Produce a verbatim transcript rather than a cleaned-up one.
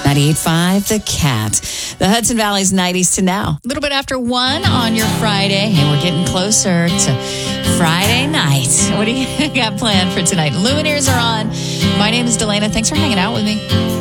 ninety-eight point five The Cat. The Hudson Valley's nineties to now. A little bit after one on your Friday. Hey, we're getting closer to Friday night. What do you got planned for tonight? Lumineers are on. My name is Delana. Thanks for hanging out with me.